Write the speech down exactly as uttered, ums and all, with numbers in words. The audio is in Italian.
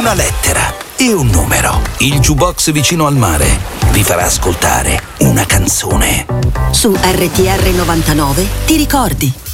una lettera e un numero. Il jukebox vicino al mare vi farà ascoltare una canzone. Su R T R novantanove ti ricordi.